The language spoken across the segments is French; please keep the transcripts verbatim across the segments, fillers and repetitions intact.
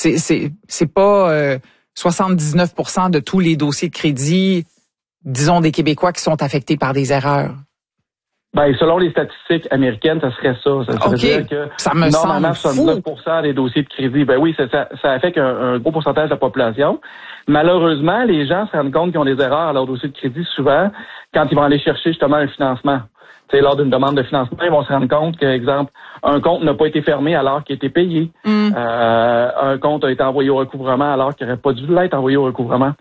c'est c'est c'est pas euh, soixante-dix-neuf pour cent de tous les dossiers de crédit, disons, des Québécois qui sont affectés par des erreurs. Ben, selon les statistiques américaines, ça serait ça. Ça, ça okay. veut dire que ça me normalement, semble soixante-dix-neuf pour cent des dossiers de crédit, ben oui, ça, ça, ça affecte un, un gros pourcentage de la population. Malheureusement, les gens se rendent compte qu'ils ont des erreurs à leur dossier de crédit souvent quand ils vont aller chercher justement un financement. Tu sais, lors d'une demande de financement, ils vont se rendre compte que, exemple, un compte n'a pas été fermé alors qu'il a été payé. Mm. Euh, un compte a été envoyé au recouvrement alors qu'il n'aurait pas dû l'être envoyé au recouvrement.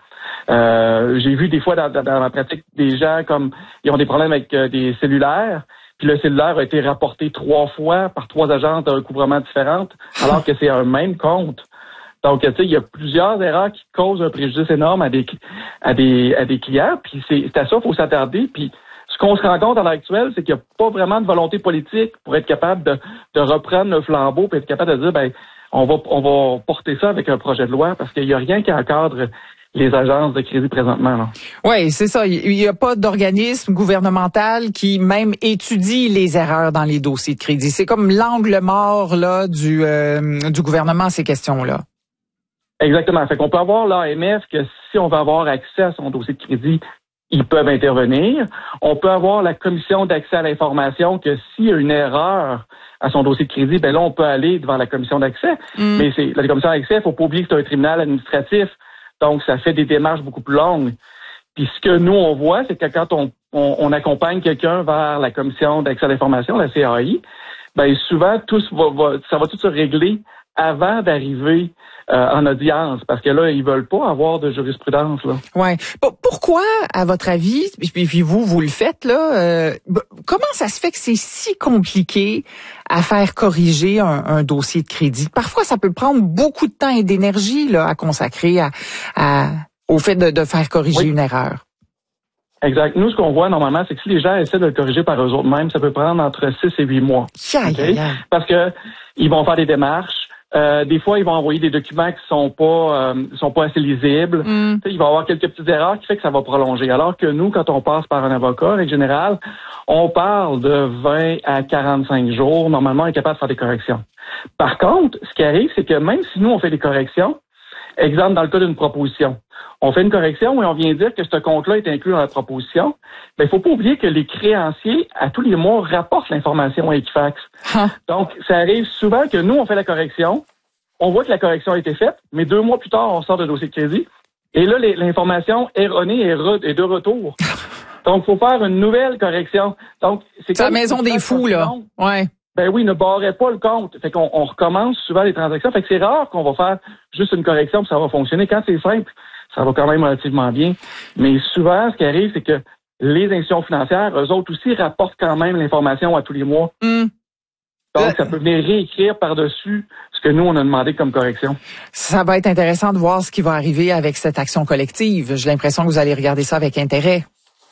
Euh, j'ai vu des fois dans, dans, dans ma pratique des gens comme ils ont des problèmes avec euh, des cellulaires, puis le cellulaire a été rapporté trois fois par trois agences de recouvrement différentes, alors que c'est un même compte. Donc, tu sais, il y a plusieurs erreurs qui causent un préjudice énorme à des à des à des clients, puis c'est, c'est à ça qu'il faut s'attarder. Puis ce qu'on se rend compte à l'heure actuelle, c'est qu'il n'y a pas vraiment de volonté politique pour être capable de, de reprendre le flambeau, puis être capable de dire, ben, on va on va porter ça avec un projet de loi, parce qu'il n'y a rien qui encadre les agences de crédit présentement. Là. Oui, c'est ça. Il n'y a pas d'organisme gouvernemental qui même étudie les erreurs dans les dossiers de crédit. C'est comme l'angle mort là du euh, du gouvernement à ces questions-là. Exactement. Fait qu'on peut avoir l'A M F que si on veut avoir accès à son dossier de crédit, ils peuvent intervenir. On peut avoir la commission d'accès à l'information que s'il y a une erreur à son dossier de crédit, ben là, on peut aller devant la commission d'accès. Mm. Mais c'est la commission d'accès, il faut pas oublier que c'est un tribunal administratif. Donc, ça fait des démarches beaucoup plus longues. Puis ce que nous, on voit, c'est que quand on, on, on accompagne quelqu'un vers la commission d'accès à l'information, la C A I, ben souvent, tout va, va, ça va tout se régler avant d'arriver euh, en audience, parce que là, ils veulent pas avoir de jurisprudence. Là. Ouais. Pourquoi, à votre avis, puis vous, vous le faites, là, euh, comment ça se fait que c'est si compliqué à faire corriger un, un dossier de crédit? Parfois, ça peut prendre beaucoup de temps et d'énergie là à consacrer à, à au fait de, de faire corriger oui. une erreur. Exact. Nous, ce qu'on voit normalement, c'est que si les gens essaient de le corriger par eux-mêmes, ça peut prendre entre six et huit mois. Aïe, okay? aïe, aïe. Parce que ils vont faire des démarches. Euh, des fois, ils vont envoyer des documents qui sont pas euh, sont pas assez lisibles. Mm. Il va y avoir quelques petites erreurs qui fait que ça va prolonger. Alors que nous, quand on passe par un avocat, en général, on parle de vingt à quarante-cinq jours. Normalement, on est capable de faire des corrections. Par contre, ce qui arrive, c'est que même si nous, on fait des corrections, exemple dans le cas d'une proposition, on fait une correction et on vient dire que ce compte-là est inclus dans la proposition, mais il faut pas oublier que les créanciers, à tous les mois, rapportent l'information à Equifax. Huh. Donc, ça arrive souvent que nous, on fait la correction, on voit que la correction a été faite, mais deux mois plus tard, on sort de dossier de crédit, et là, les, l'information erronée est, re, est de retour. Donc, il faut faire une nouvelle correction. Donc, c'est, c'est la maison des fous, là. Ouais. Ben oui, ne barrez pas le compte. Fait qu'on on recommence souvent les transactions. Fait que c'est rare qu'on va faire juste une correction puis ça va fonctionner. Quand c'est simple, ça va quand même relativement bien. Mais souvent, ce qui arrive, c'est que les institutions financières, eux autres aussi, rapportent quand même l'information à tous les mois. Mm. Donc, ça peut venir réécrire par-dessus ce que nous, on a demandé comme correction. Ça va être intéressant de voir ce qui va arriver avec cette action collective. J'ai l'impression que vous allez regarder ça avec intérêt.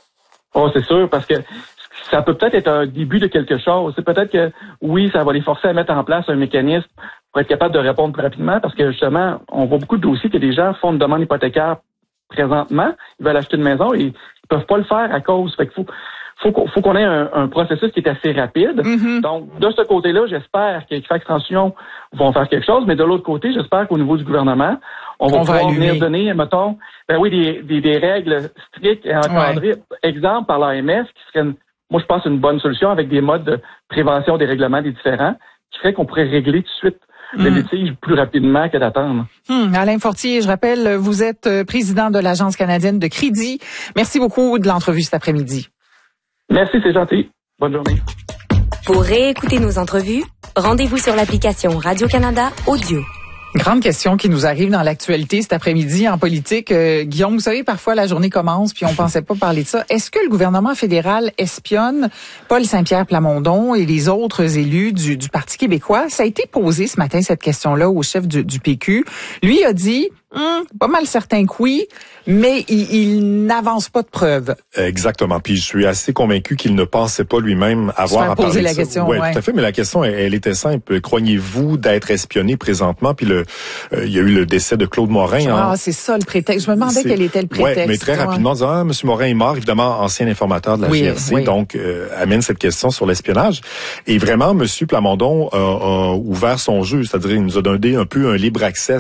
Oh, c'est sûr, parce que ça peut peut-être être un début de quelque chose. C'est peut-être que, oui, ça va les forcer à mettre en place un mécanisme pour être capable de répondre plus rapidement, parce que, justement, on voit beaucoup de dossiers que des gens font une demande hypothécaire présentement, ils veulent acheter une maison et ils peuvent pas le faire à cause. Fait qu'il faut, faut, qu'on, faut qu'on ait un, un processus qui est assez rapide. Mm-hmm. Donc, de ce côté-là, j'espère qu'Equifax Transfusion vont faire quelque chose, mais de l'autre côté, j'espère qu'au niveau du gouvernement, on va on pouvoir va venir donner, mettons, ben oui, des, des, des règles strictes et encadrées. Ouais. Exemple, par l'A M F, qui serait une, moi, je pense une bonne solution avec des modes de prévention des règlements des différends, qui ferait qu'on pourrait régler tout de suite le mmh. litige plus rapidement que d'attendre. Mmh. Alain Fortier, je rappelle, vous êtes président de l'Agence canadienne de crédit. Merci beaucoup de l'entrevue cet après-midi. Merci, c'est gentil. Bonne journée. Pour réécouter nos entrevues, rendez-vous sur l'application Radio-Canada Audio. Grande question qui nous arrive dans l'actualité cet après-midi en politique. Euh, Guillaume, vous savez, parfois la journée commence puis on pensait pas parler de ça. Est-ce que le gouvernement fédéral espionne Paul Saint-Pierre Plamondon et les autres élus du, du Parti québécois? Ça a été posé ce matin, cette question-là, au chef du, du P Q. Lui a dit, hum, pas mal certain que oui, mais il, il n'avance pas de preuves. Exactement. Puis je suis assez convaincu qu'il ne pensait pas lui-même avoir à parler poser la de ça. question. Oui, ouais. tout à fait. Mais la question, elle, elle était simple. Croyez-vous d'être espionné présentement? Puis le, euh, il y a eu le décès de Claude Morin. Ah, hein. c'est ça le prétexte. Je me demandais c'est... quel était le prétexte. Ouais, mais très rapidement, disant, ah, M. Morin est mort, évidemment, ancien informateur de la oui, G R C, oui. donc euh, amène cette question sur l'espionnage. Et vraiment, M. Plamondon a, a ouvert son jeu, c'est-à-dire il nous a donné un peu un libre accès